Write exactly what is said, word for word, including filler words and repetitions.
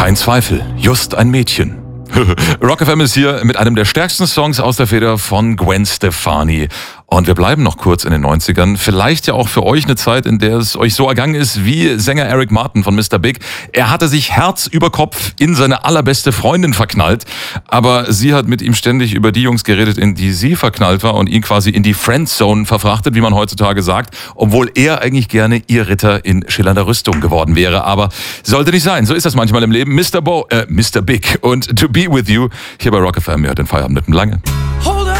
Kein Zweifel, just ein Mädchen. Rock F M ist hier mit einem der stärksten Songs aus der Feder von Gwen Stefani. Und wir bleiben noch kurz in den neunzigern. Vielleicht ja auch für euch eine Zeit, in der es euch so ergangen ist wie Sänger Eric Martin von Mister Big. Er hatte sich Herz über Kopf in seine allerbeste Freundin verknallt. Aber sie hat mit ihm ständig über die Jungs geredet, in die sie verknallt war und ihn quasi in die Friendzone verfrachtet, wie man heutzutage sagt. Obwohl er eigentlich gerne ihr Ritter in schillernder Rüstung geworden wäre. Aber sollte nicht sein. So ist das manchmal im Leben. Mister Bo, äh, Mister Big und To Be With You hier bei Rock F M. Ja, den Feierabend mit dem Lange.